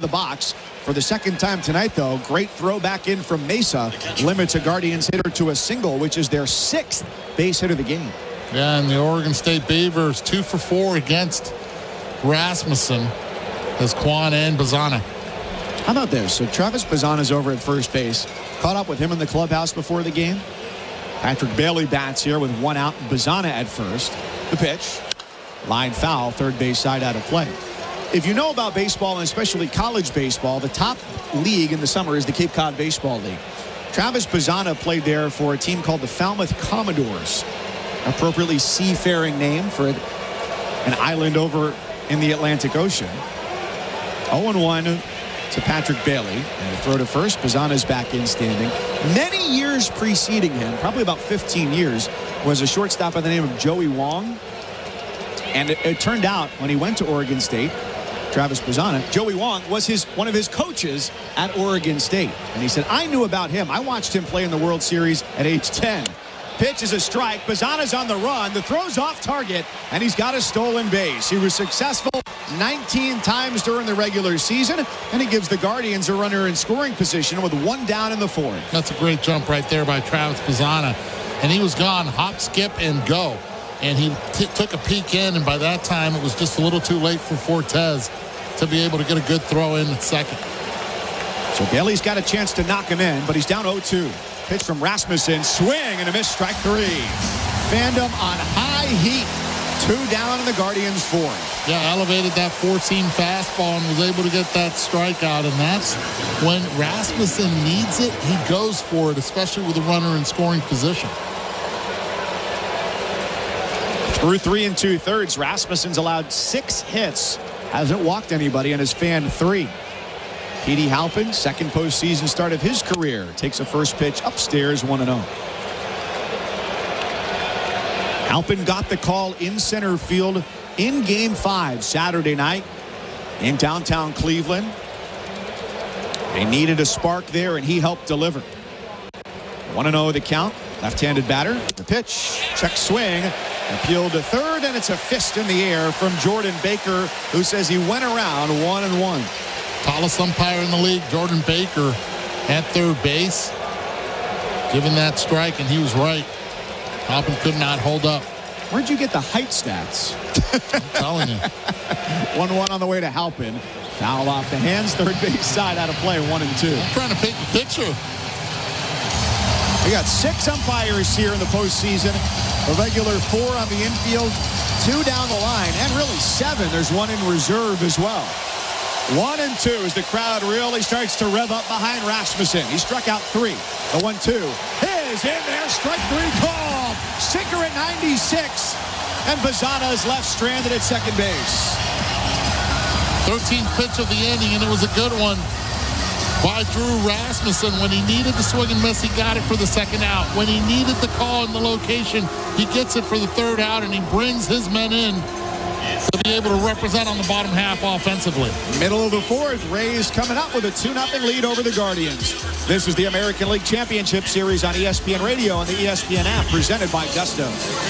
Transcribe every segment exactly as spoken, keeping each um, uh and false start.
the box. For the second time tonight, though, great throw back in from Mesa. Limits a Guardians hitter to a single, which is their sixth base hit of the game. Yeah, and the Oregon State Beavers, two for four against Rasmussen as Kwan and Bazana. How about this? So Travis Bazana's over at first base. Caught up with him in the clubhouse before the game. Patrick Bailey bats here with one out. Bazana at first. The pitch. Line foul, third base side out of play. If you know about baseball, and especially college baseball, the top league in the summer is the Cape Cod Baseball League. Travis Bazana played there for a team called the Falmouth Commodores. Appropriately seafaring name for an island over in the Atlantic Ocean. oh and one to Patrick Bailey. And a throw to first. Bazana's back in standing. Many years preceding him, probably about fifteen years, was a shortstop by the name of Joey Wong. And it, it turned out when he went to Oregon State, Travis Bazana, Joey Wong was his one of his coaches at Oregon State. And he said, I knew about him. I watched him play in the World Series at age ten. Pitch is a strike. Bazana's on the run. The throw's off target, and he's got a stolen base. He was successful nineteen times during the regular season, and he gives the Guardians a runner in scoring position with one down in the fourth. That's a great jump right there by Travis Bazana. And he was gone, hop, skip, and go. And he t- took a peek in, and by that time, it was just a little too late for Fortes to be able to get a good throw in at second. So Bailey's got a chance to knock him in, but he's down oh two. Pitch from Rasmussen, swing and a miss, strike three. Fandom on high heat, two down in the Guardians' fourth. Yeah, elevated that four-seam fastball and was able to get that strikeout, and that's when Rasmussen needs it, he goes for it, especially with a runner in scoring position. Through three and two-thirds, Rasmussen's allowed six hits, hasn't walked anybody, and has fanned three. Petey Halpin, second postseason start of his career, takes a first pitch upstairs, one and oh. Halpin got the call in center field in game five Saturday night in downtown Cleveland. They needed a spark there, and he helped deliver. one and oh the count. Left-handed batter. The pitch. Check swing. Appealed to third, and it's a fist in the air from Jordan Baker, who says he went around one and one. Tallest umpire in the league, Jordan Baker, at third base. Given that strike, and he was right. Halpin could not hold up. Where'd you get the height stats? I'm telling you. one one on the way to Halpin. Foul off the hands, third base side out of play, one and two. I'm trying to paint the picture. We got six umpires here in the postseason. A regular four on the infield, two down the line, and really seven. There's one in reserve as well. One and two as the crowd really starts to rev up behind Rasmussen. He struck out three. The one two is in there. Strike three called. Sinker at ninety-six. And Bazana is left stranded at second base. thirteenth pitch of the inning, and it was a good one by Drew Rasmussen. When he needed the swing and miss, he got it for the second out. When he needed the call in the location, he gets it for the third out, and he brings his men in to be able to represent on the bottom half offensively. Middle of the fourth, Rays coming up with a two nothing lead over the Guardians. This is the American League Championship Series on E S P N Radio and the E S P N app, presented by Gusto.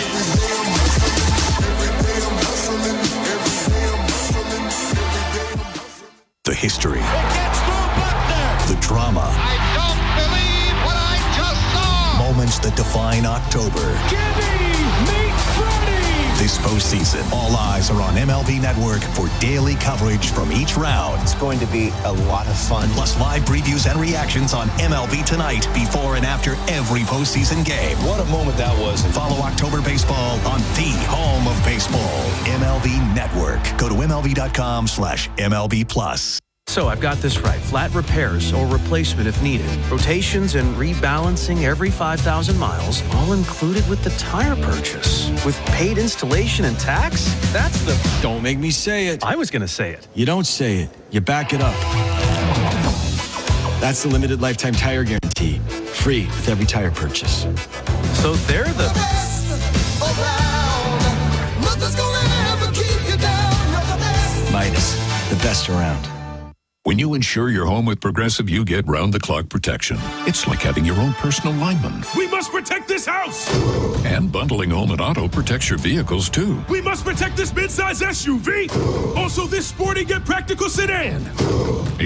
The history. The drama. I don't believe what I just saw. Moments that define October. Gibby, meet Freddie. This postseason, all eyes are on M L B Network for daily coverage from each round. It's going to be a lot of fun. Plus live previews and reactions on M L B Tonight before and after every postseason game. What a moment that was. Follow October baseball on the home of baseball, M L B Network. Go to M L B dot com slash M L B plus. So I've got this right. Flat repairs or replacement if needed. Rotations and rebalancing every five thousand miles, all included with the tire purchase. With paid installation and tax? That's the... Don't make me say it. I was going to say it. You don't say it. You back it up. That's the limited lifetime tire guarantee. Free with every tire purchase. So they're the... best around. Nothing's gonna ever keep you down. You're the best. Midas, the best around. When you insure your home with Progressive, you get round-the-clock protection. It's like having your own personal lineman. We must protect this house! And bundling home and auto protects your vehicles, too. We must protect this midsize S U V! Also, this sporty yet practical sedan!